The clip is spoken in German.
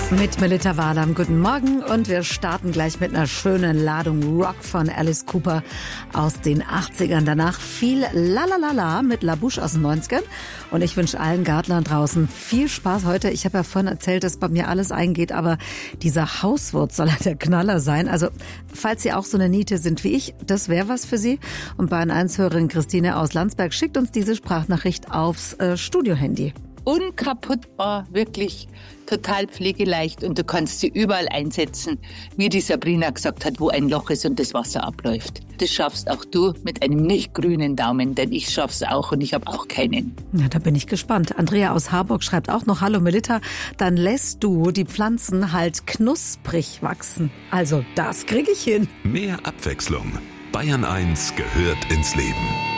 Mit Melita Wahlam, guten Morgen, und wir starten gleich mit einer schönen Ladung Rock von Alice Cooper aus den 80ern. Danach viel Lalalala mit La Bouche aus den 90ern. Und ich wünsche allen Gartlern draußen viel Spaß heute. Ich habe ja vorhin erzählt, dass bei mir alles eingeht, aber dieser Hauswurz soll halt der Knaller sein. Also falls Sie auch so eine Niete sind wie ich, das wäre was für Sie. Und Bayern 1-Hörerin Christine aus Landsberg schickt uns diese Sprachnachricht aufs Studiohandy. Unkaputtbar, wirklich total pflegeleicht, und du kannst sie überall einsetzen, wie die Sabrina gesagt hat, wo ein Loch ist und das Wasser abläuft. Das schaffst auch du mit einem nicht grünen Daumen, denn ich schaff's auch und ich habe auch keinen. Ja, da bin ich gespannt. Andrea aus Harburg schreibt auch noch: Hallo Melita, dann lässt du die Pflanzen halt knusprig wachsen. Also das kriege ich hin. Mehr Abwechslung. Bayern 1 gehört ins Leben.